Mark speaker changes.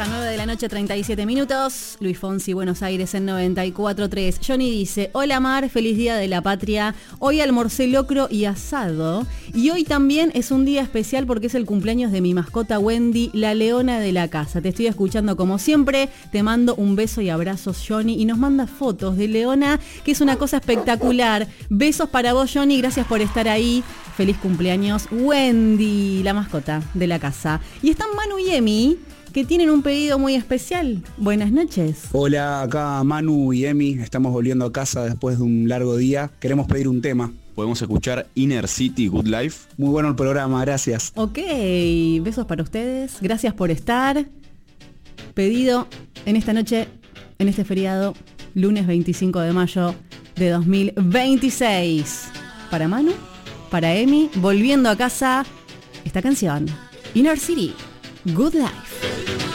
Speaker 1: Ya 9 de la noche, 37 minutos. Luis Fonsi, Buenos Aires en 94.3. Johnny dice: hola Mar, feliz día de la patria. Hoy almorcé locro y asado. Y hoy también es un día especial porque es el cumpleaños de mi mascota Wendy, la leona de la casa. Te estoy escuchando como siempre. Te mando un beso y abrazos, Johnny. Y nos manda fotos de Leona, que es una cosa espectacular. Besos para vos, Johnny. Gracias por estar ahí. Feliz cumpleaños, Wendy, la mascota de la casa. Y están Manu y Emi, que tienen un pedido muy especial. Buenas noches.
Speaker 2: Hola, acá Manu y Emi, estamos volviendo a casa después de un largo día. Queremos pedir un tema.
Speaker 3: Podemos escuchar Inner City, Good Life.
Speaker 2: Muy bueno el programa, gracias.
Speaker 1: Ok, besos para ustedes. Gracias por estar. Pedido en esta noche, en este feriado, lunes 25 de mayo de 2026. Para Manu, para Emi, volviendo a casa, esta canción, Inner City, Good Life.